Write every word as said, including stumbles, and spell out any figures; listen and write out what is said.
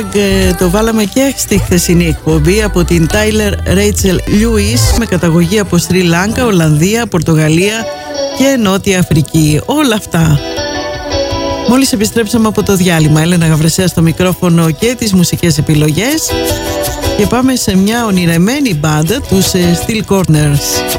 Και το βάλαμε και στη χθεσινή εκπομπή από την Tyler Rachel Lewis με καταγωγή από Σρι Λάγκα, Ολλανδία, Πορτογαλία και Νότια Αφρική. Όλα αυτά. Μόλις επιστρέψαμε από το διάλειμμα, Έλενα Γαβρεσέα στο μικρόφωνο και τις μουσικές επιλογές, και πάμε σε μια ονειρεμένη μπάντα, τους Steel Corners.